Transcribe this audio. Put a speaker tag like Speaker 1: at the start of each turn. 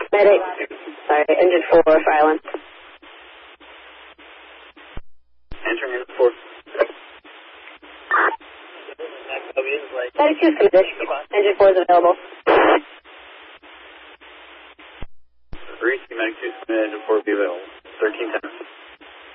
Speaker 1: Medic. Sorry, engine 4, silent.
Speaker 2: Entering engine 4.
Speaker 1: Medic 2 submitted. Engine 4 is available.
Speaker 2: Medic 2 submitted, engine 4 will be available. 1310.